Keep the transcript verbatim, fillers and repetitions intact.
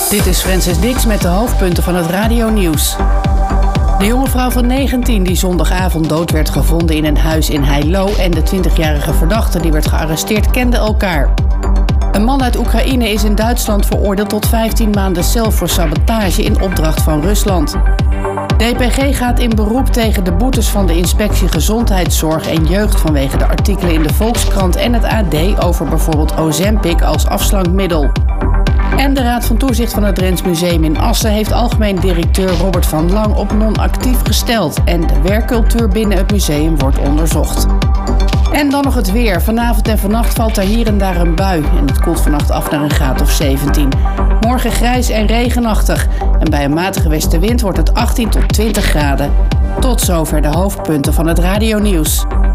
Dit is Francis Dix met de hoofdpunten van het radionieuws. De jonge vrouw van negentien die zondagavond dood werd gevonden in een huis in Heilo en de twintigjarige verdachte die werd gearresteerd kenden elkaar. Een man uit Oekraïne is in Duitsland veroordeeld tot vijftien maanden cel voor sabotage in opdracht van Rusland. D P G gaat in beroep tegen de boetes van de Inspectie Gezondheidszorg en Jeugd vanwege de artikelen in de Volkskrant en het A D over bijvoorbeeld Ozempic als afslankmiddel. En de Raad van Toezicht van het Drents Museum in Assen heeft algemeen directeur Robert van Lang op non-actief gesteld en de werkcultuur binnen het museum wordt onderzocht. En dan nog het weer. Vanavond en vannacht valt er hier en daar een bui en het koelt vannacht af naar een graad of zeventien. Morgen grijs en regenachtig en bij een matige westenwind wordt het achttien tot twintig graden. Tot zover de hoofdpunten van het radionieuws.